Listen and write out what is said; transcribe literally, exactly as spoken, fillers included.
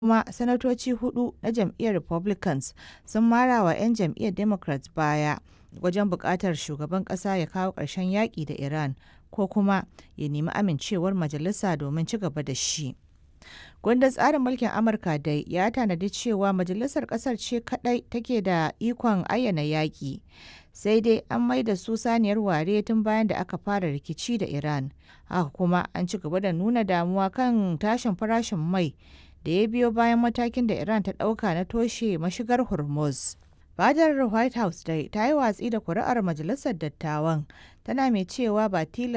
kuma sanatoci hudu na jam'iyyar Republicans sun mara wa 'yan jam'iyyar Democrats baya wajen buƙatar shugaban ƙasa ya kawo ƙarshen yaƙi da Iran ko kuma ya nemi amincewar majalisa domin ci gaba da shi. Kundin tsarin mulkin Amurka dai ya tanadi cewa majalisar ƙasar ce kaɗai take da ikon ayyana yaƙi, sai dai an maida su saniyar ware tun bayan da aka fara rikici da Iran. Haka kuma an ci gaba da nuna damuwa kan tashin farashin mai da ya biyo bayan matakin da Iran ta ɗauka na toshe mashigar Hormuz. Fadar White House dai ta yi watsi da kuri'ar Majalisar Dattawan, tana mai cewa ba tilas